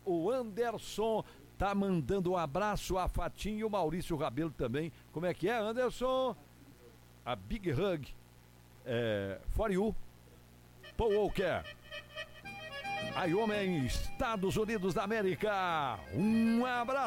o Anderson tá mandando um abraço a Fatinho e o Maurício Rabelo também. Como é que é, Anderson? A Big Hug for you, Paul Walker. Aí, homem, Estados Unidos da América, um abraço.